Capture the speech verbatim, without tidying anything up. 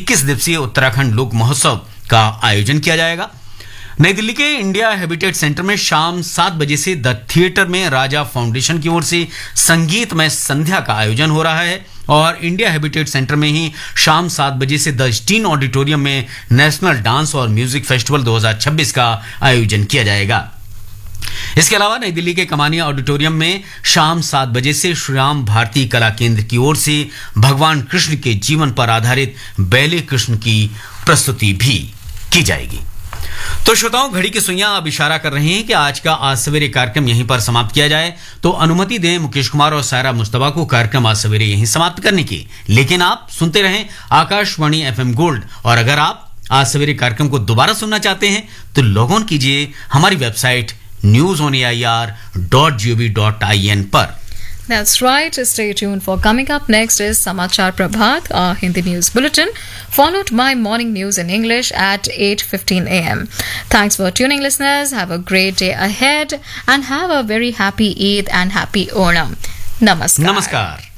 इक्कीस दिवसीय उत्तराखंड लोक महोत्सव का आयोजन किया जाएगा। नई दिल्ली के इंडिया हैबिटेट सेंटर में शाम सात बजे से द थिएटर में राजा फाउंडेशन की ओर से संगीतमय संध्या का आयोजन हो रहा है और इंडिया हैबिटेट सेंटर में ही शाम सात बजे से द स्टीन ऑडिटोरियम में नेशनल डांस और म्यूजिक फेस्टिवल दो हज़ार छब्बीस का आयोजन किया जाएगा। इसके अलावा नई दिल्ली के कमानिया ऑडिटोरियम में शाम सात बजे से श्री राम भारती कला केंद्र की ओर से भगवान कृष्ण के जीवन पर आधारित बैले कृष्ण की प्रस्तुति भी की जाएगी। तो श्रोताओं, घड़ी की सुइयां अब इशारा कर रही हैं कि आज का आज सवेरे कार्यक्रम यहीं पर समाप्त किया जाए। तो अनुमति दें मुकेश कुमार और सायरा मुस्तफा को कार्यक्रम आज सवेरे यहीं समाप्त करने की, लेकिन आप सुनते रहें आकाशवाणी एफएम गोल्ड। और अगर आप आज सवेरे कार्यक्रम को दोबारा सुनना चाहते हैं तो लॉग ऑन कीजिए हमारी website news on A I R dot G O V dot I N पर। That's right. Stay tuned for coming up next is Samachar Prabhat, our Hindi news bulletin, followed by morning news in English at eight fifteen a m. Thanks for tuning, listeners. Have a great day ahead and have a very happy Eid and happy Onam. Namaskar. Namaskar.